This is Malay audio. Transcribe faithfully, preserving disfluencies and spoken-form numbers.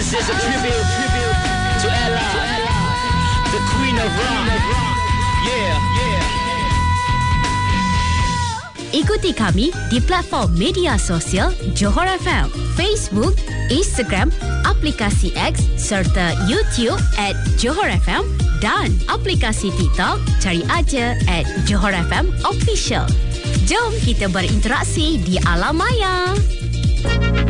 This is a tribute, tribute to Ella, the queen of rock. Yeah, yeah. Ikuti kami di platform media sosial Johor F M, Facebook, Instagram, aplikasi X serta YouTube at Johor F M dan aplikasi TikTok cari aja at Johor F M Official. Jom kita berinteraksi di alam maya.